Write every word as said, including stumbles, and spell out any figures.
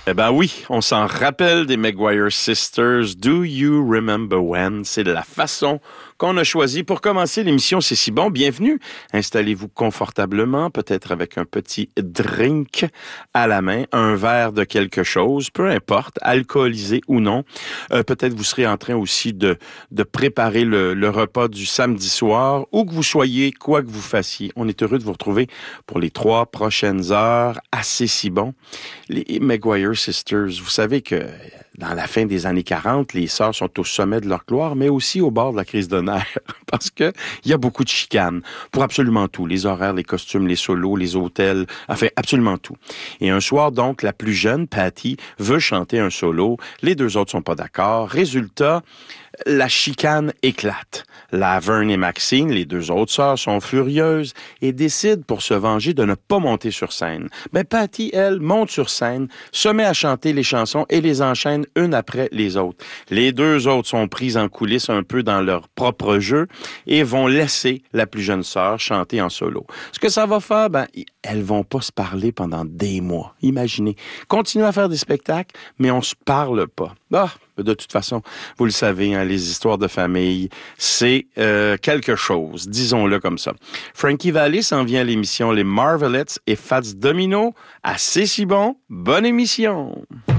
Eh ben oui, on s'en rappelle des Maguire Sisters. Do you remember when? C'est la façon qu'on a choisi pour commencer l'émission. C'est si bon. Bienvenue. Installez-vous confortablement, peut-être avec un petit drink à la main, un verre de quelque chose, peu importe, alcoolisé ou non. Euh, peut-être vous serez en train aussi de, de préparer le, le repas du samedi soir, où que vous soyez, quoi que vous fassiez. On est heureux de vous retrouver pour les trois prochaines heures. Assez si bon. Les Maguire Sisters, vous savez que dans la fin des années quarante, les sœurs sont au sommet de leur gloire, mais aussi au bord de la crise de nerfs, parce que il y a beaucoup de chicanes pour absolument tout, les horaires, les costumes, les solos, les hôtels, enfin absolument tout. Et un soir donc, la plus jeune, Patty, veut chanter un solo, les deux autres sont pas d'accord. Résultat, la chicane éclate. Laverne et Maxine, les deux autres sœurs, sont furieuses et décident pour se venger de ne pas monter sur scène. Mais Patty, elle, monte sur scène, se met à chanter les chansons et les enchaîne une après les autres. Les deux autres sont prises en coulisses un peu dans leur propre jeu et vont laisser la plus jeune sœur chanter en solo. Ce que ça va faire, ben, elles vont pas se parler pendant des mois. Imaginez. Continuez à faire des spectacles, mais on se parle pas. Ah, de toute façon, vous le savez, hein, les histoires de famille, c'est euh, quelque chose, disons-le comme ça. Frankie Valli s'en vient à l'émission Les Marvelettes et Fats Domino. Assez si bon, bonne émission!